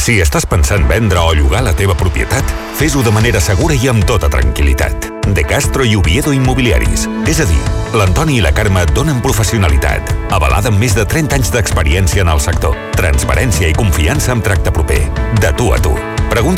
Si estàs pensant vendre o llogar la teva propietat, fes-ho de manera segura i amb tota tranquil·litat. De Castro i Oviedo Immobiliaris. És a dir, l'Antoni i la Carme et donen professionalitat, avalada amb més de 30 anys d'experiència en el sector, transparència i confiança amb tracte proper. De tu a tu. Pregunta